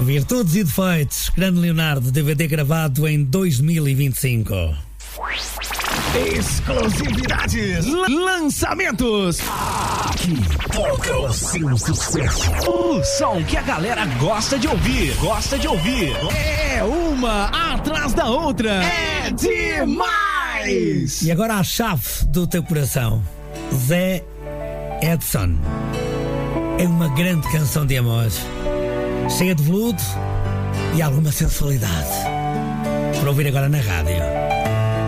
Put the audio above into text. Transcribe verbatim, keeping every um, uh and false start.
Virtudes e Defeitos, Grande Leonardo, D V D gravado em dois mil e vinte e cinco. Exclusividades, lançamentos. Aqui toca o seu sucesso. O som que a galera gosta de ouvir, gosta de ouvir. É uma atrás da outra. É demais. E agora a chave do teu coração, Zé Edson. É uma grande canção de amor, cheia de veludo e alguma sensualidade. Para ouvir agora na rádio.